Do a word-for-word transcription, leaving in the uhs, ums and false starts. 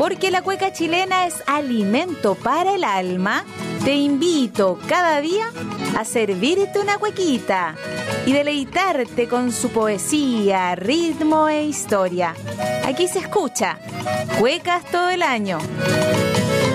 Porque la cueca chilena es alimento para el alma, te invito cada día a servirte una cuequita y deleitarte con su poesía, ritmo e historia. Aquí se escucha Cuecas todo el año.